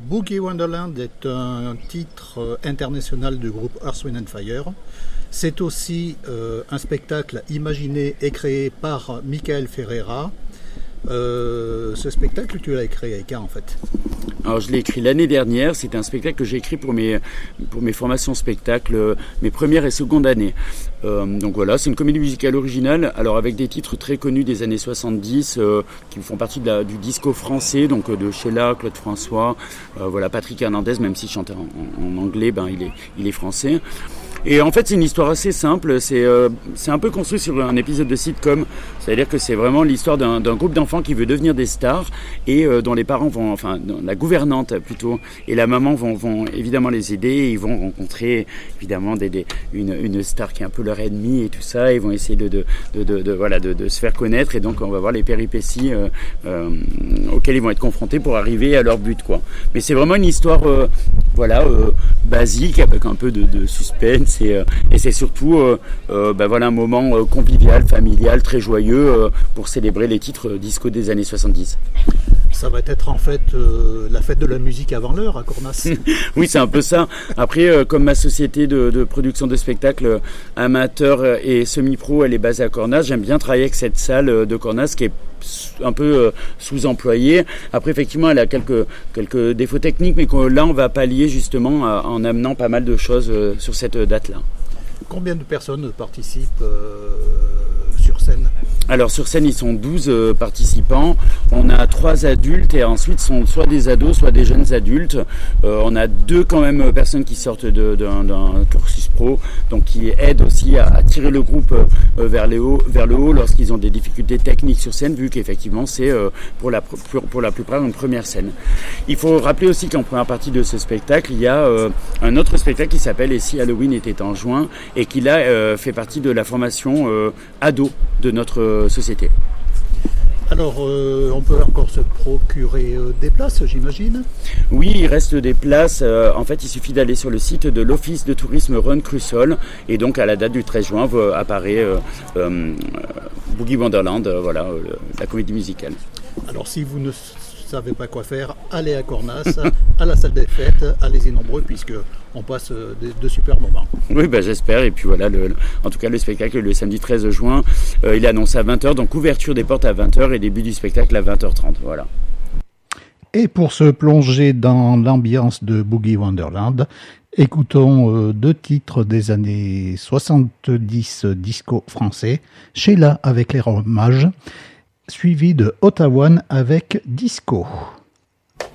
Boogie Wonderland est un titre international du groupe Earth, Wind and Fire. C'est aussi un spectacle imaginé et créé par Michael Ferreira. Ce spectacle, tu l'as créé avec en fait? Alors je l'ai écrit l'année dernière, c'est un spectacle que j'ai écrit pour mes formations spectacles, mes premières et secondes années. Donc voilà, c'est une comédie musicale originale, alors avec des titres très connus des années 70 qui font partie du disco français, donc de Sheila, Claude François, voilà, Patrick Hernandez, même s'il chante en anglais, il est français. Et en fait, c'est une histoire assez simple. C'est un peu construit sur un épisode de sitcom. C'est-à-dire que c'est vraiment l'histoire d'un groupe d'enfants qui veut devenir des stars et dont les parents la gouvernante plutôt, et la maman vont évidemment les aider. Et ils vont rencontrer évidemment une star qui est un peu leur ennemie et tout ça. Ils vont essayer de se faire connaître. Et donc, on va voir les péripéties auxquelles ils vont être confrontés pour arriver à leur but, quoi. Mais c'est vraiment une histoire, basique avec un peu de suspense. Et c'est surtout un moment convivial, familial, très joyeux pour célébrer les titres disco des années 70. Ça va être en fait la fête de la musique avant l'heure à Cornas. Oui, c'est un peu ça. Après, comme ma société de production de spectacles amateur et semi-pro, elle est basée à Cornas, j'aime bien travailler avec cette salle de Cornas qui est un peu sous-employée. Après, effectivement, elle a quelques défauts techniques, mais là, on va pallier justement en amenant pas mal de choses sur cette date-là. Combien de personnes participent sur scène? Alors sur scène, ils sont 12 participants. On a 3 adultes et ensuite sont soit des ados, soit des jeunes adultes. On a 2 quand même personnes qui sortent d'un cursus pro, donc qui aident aussi à tirer le groupe vers le haut lorsqu'ils ont des difficultés techniques sur scène, vu qu'effectivement c'est pour la plupart une première scène. Il faut rappeler aussi qu'en première partie de ce spectacle, il y a un autre spectacle qui s'appelle « Et si Halloween était en juin » et qui là fait partie de la formation ado de notre société. Alors, on peut encore se procurer des places, j'imagine? Oui, il reste des places. En fait, il suffit d'aller sur le site de l'Office de tourisme Rhône-Crussol. Et donc, à la date du 13 juin, apparaît Boogie Wonderland, la comédie musicale. Alors, si vous ne savez pas quoi faire, allez à Cornas, à la salle des fêtes, allez-y nombreux, puisque on passe de super moments. Oui, j'espère. Et puis voilà, en tout cas, le spectacle, le samedi 13 juin, il est annoncé à 20h. Donc, ouverture des portes à 20h et début du spectacle à 20h30. Voilà. Et pour se plonger dans l'ambiance de Boogie Wonderland, écoutons 2 titres des années 70 disco français. Sheila avec les Romages, suivi de Ottawa avec Disco.